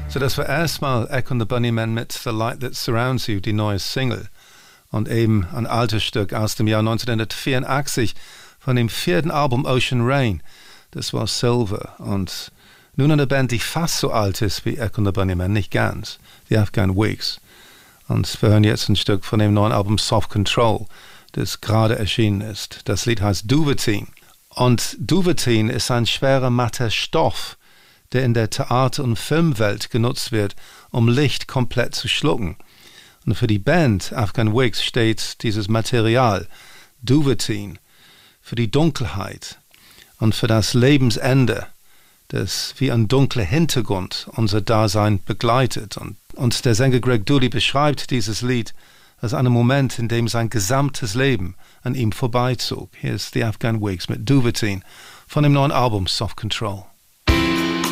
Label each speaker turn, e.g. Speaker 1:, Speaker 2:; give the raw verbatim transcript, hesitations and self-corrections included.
Speaker 1: So, das war erstmal Echo and the Bunnymen mit The Light That Surrounds You, die neue Single. Und eben ein altes Stück aus dem Jahr neunzehnhundertvierundachtzig von dem vierten Album Ocean Rain. Das war Silver. Und nun eine Band, die fast so alt ist wie Echo and the Bunnymen, nicht ganz. Die Afghan Wigs. Und wir hören jetzt ein Stück von dem neuen Album Soft Control, das gerade erschienen ist. Das Lied heißt Duvetin. Und Duvetin ist ein schwerer, matter Stoff, der in der Theater- und Filmwelt genutzt wird, um Licht komplett zu schlucken. Und für die Band Afghan Wigs steht dieses Material, Duvetin, für die Dunkelheit und für das Lebensende, das wie ein dunkler Hintergrund unser Dasein begleitet. Und, und der Sänger Greg Dulli beschreibt dieses Lied als einen Moment, in dem sein gesamtes Leben an ihm vorbeizog. Hier ist die Afghan Wigs mit Duvetin von dem neuen Album Soft Control.